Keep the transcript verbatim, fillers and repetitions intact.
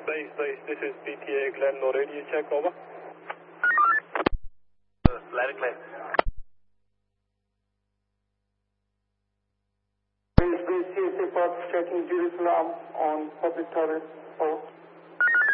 Base, base, this is P T A Glen, no radio check, over. Uh, Glen, Glen. Base, base, C S A Park checking beautiful arm on public toilet, over.